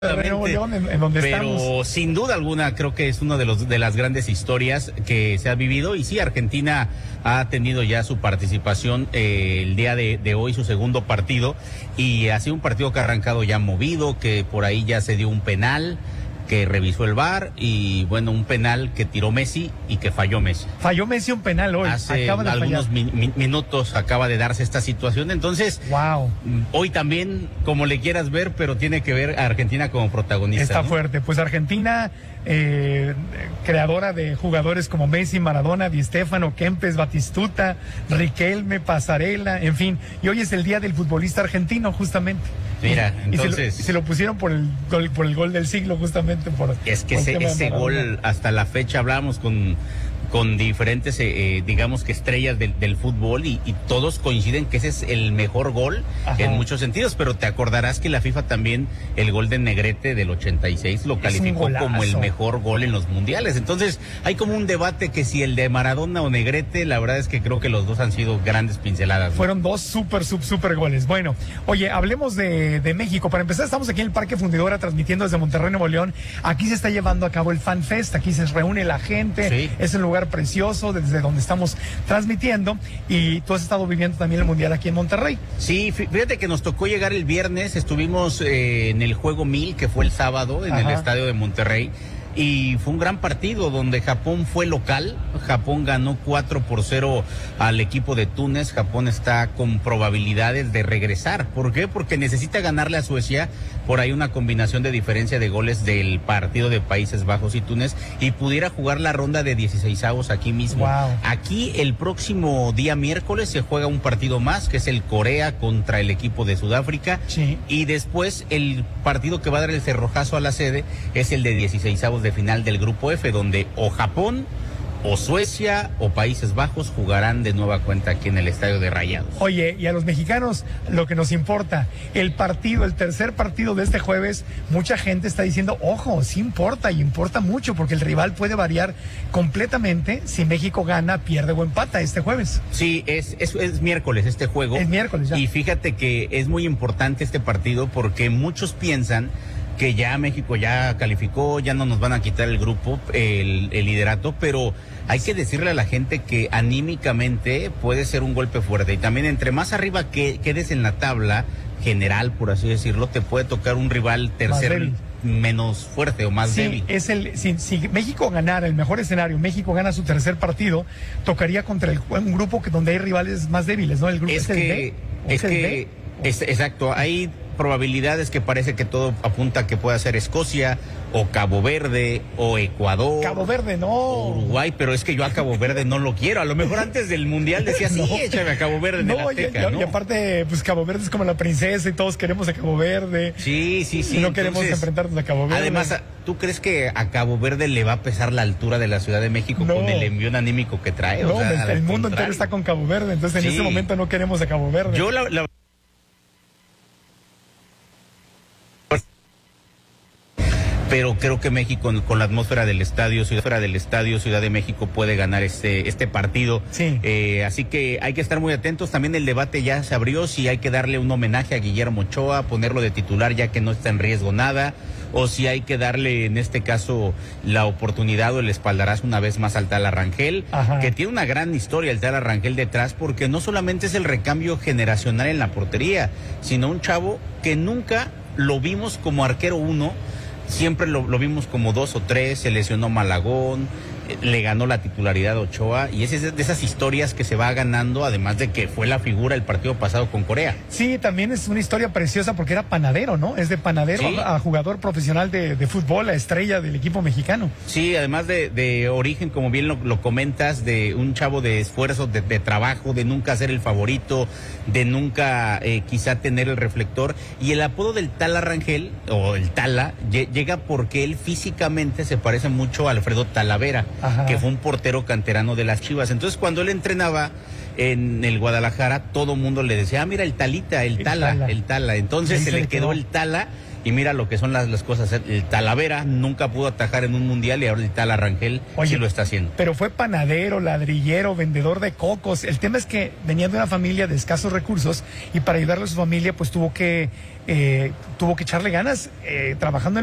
Nuevo León, en donde pero estamos. Sin duda alguna creo que es una de las grandes historias que se ha vivido, y sí, Argentina ha tenido ya su participación el día de hoy, su segundo partido, y ha sido un partido que ha arrancado ya movido, que por ahí ya se dio un penal que revisó el VAR, y bueno, un penal que tiró Messi y que falló Messi. Falló Messi un penal hoy. Hace Acaba de algunos minutos acaba de darse esta situación, entonces wow. Hoy también, como le quieras ver, pero tiene que ver a Argentina como protagonista. Está, ¿no? Fuerte, pues Argentina, creadora de jugadores como Messi, Maradona, Di Stéfano, Kempes, Batistuta, Riquelme, Pasarela, en fin, y hoy es el día del futbolista argentino, justamente. Mira, entonces... se lo pusieron por el gol del siglo, justamente. Es que ese gol, hasta la fecha hablamos con diferentes, digamos que estrellas del fútbol, y todos coinciden que ese es el mejor gol. Ajá. En muchos sentidos, pero te acordarás que la FIFA también, el gol de Negrete del 86 lo calificó como el mejor gol en los mundiales. Entonces hay como un debate que si el de Maradona o Negrete, la verdad es que creo que los dos han sido grandes pinceladas, ¿no? Fueron dos super goles. Bueno, oye, hablemos de México. Para empezar, estamos aquí en el Parque Fundidora transmitiendo desde Monterrey, Nuevo León. Aquí se está llevando a cabo el Fan Fest, aquí se reúne la gente. Sí. Es un lugar precioso desde donde estamos transmitiendo, y tú has estado viviendo también el Mundial aquí en Monterrey. Sí, fíjate que nos tocó llegar el viernes, estuvimos en el Juego 1000, que fue el sábado, en el estadio de Monterrey, y fue un gran partido donde Japón fue local. Japón ganó 4-0 al equipo de Túnez. Japón está con probabilidades de regresar. ¿Por qué? Porque necesita ganarle a Suecia, por ahí una combinación de diferencia de goles del partido de Países Bajos y Túnez, y pudiera jugar la ronda de 16avos aquí mismo. Wow. Aquí el próximo día miércoles se juega un partido más, que es el Corea contra el equipo de Sudáfrica. Sí. Y después el partido que va a dar el cerrojazo a la sede es el de 16avos de final del grupo F, donde o Japón o Suecia o Países Bajos jugarán de nueva cuenta aquí en el estadio de Rayados. Oye, y a los mexicanos lo que nos importa, el tercer partido de este jueves, mucha gente está diciendo, ojo, sí importa, y importa mucho, porque el rival puede variar completamente si México gana, pierde o empata este jueves. Sí, es miércoles este juego. Es miércoles ya. Y fíjate que es muy importante este partido, porque muchos piensan que ya México ya calificó, ya no nos van a quitar el grupo, el liderato, pero hay que decirle a la gente que anímicamente puede ser un golpe fuerte, y también entre más arriba que quedes en la tabla general, por así decirlo, te puede tocar un rival tercero menos fuerte o más débil. Si México ganara, el mejor escenario, México gana su tercer partido, tocaría contra un grupo donde hay rivales más débiles, ¿no? El grupo exacto, hay probabilidades que parece que todo apunta que pueda ser Escocia o Cabo Verde o Ecuador. Cabo Verde no. O Uruguay, pero es que yo a Cabo Verde no lo quiero. A lo mejor antes del Mundial decía, sí, échame a Cabo Verde de la Azteca, ¿no? Y aparte, pues Cabo Verde es como la princesa y todos queremos a Cabo Verde. Sí. Y no queremos enfrentarnos a Cabo Verde. Además, ¿tú crees que a Cabo Verde le va a pesar la altura de la Ciudad de México con el envión anímico que trae? No, el mundo entero está con Cabo Verde, entonces en este momento no queremos a Cabo Verde. Yo pero creo que México, con la atmósfera del estadio, Ciudad de México puede ganar este partido. Sí. Así que hay que estar muy atentos. También el debate ya se abrió, si hay que darle un homenaje a Guillermo Ochoa, ponerlo de titular ya que no está en riesgo nada, o si hay que darle en este caso la oportunidad o el espaldarazo una vez más al Tala Rangel, que tiene una gran historia el Tala Rangel detrás, porque no solamente es el recambio generacional en la portería, sino un chavo que nunca lo vimos como arquero 1, siempre lo vimos como 2 o 3, se lesionó Malagón, le ganó la titularidad a Ochoa, y es de esas historias que se va ganando, además de que fue la figura el partido pasado con Corea. Sí, también es una historia preciosa porque era panadero, ¿no? Es de panadero a jugador profesional de fútbol, a estrella del equipo mexicano. Sí, además de origen, como bien lo comentas, de un chavo de esfuerzo, de trabajo, de nunca ser el favorito, de nunca quizá tener el reflector, y el apodo del Tala Rangel, o el Tala, llega porque él físicamente se parece mucho a Alfredo Talavera, que fue un portero canterano de las Chivas. Entonces, cuando él entrenaba en el Guadalajara, todo mundo le decía, mira el Talita, el Tala. Entonces se le quedó el Tala, y mira lo que son las cosas. El Talavera nunca pudo atajar en un mundial y ahorita el Rangel sí lo está haciendo. Pero fue panadero, ladrillero, vendedor de cocos. El tema es que venía de una familia de escasos recursos y para ayudarle a su familia pues tuvo que echarle ganas trabajando en